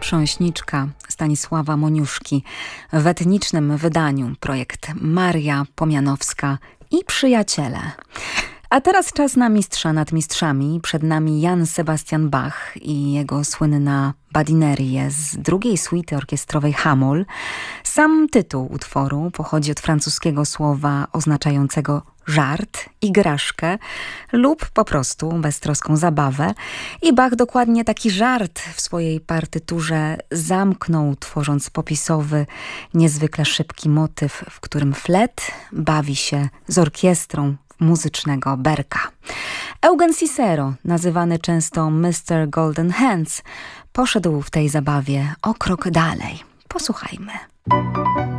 Prząśniczka Stanisława Moniuszki w etnicznym wydaniu, projekt Maria Pomianowska i Przyjaciele. A teraz czas na mistrza nad mistrzami. Przed nami Jan Sebastian Bach i jego słynna Badinerie z drugiej suity orkiestrowej Hamoll. Sam tytuł utworu pochodzi od francuskiego słowa oznaczającego żart, igraszkę lub po prostu beztroską zabawę. I Bach dokładnie taki żart w swojej partyturze zamknął, tworząc popisowy, niezwykle szybki motyw, w którym flet bawi się z orkiestrą muzycznego Berka. Eugen Cicero, nazywany często Mr. Golden Hands, poszedł w tej zabawie o krok dalej. Posłuchajmy.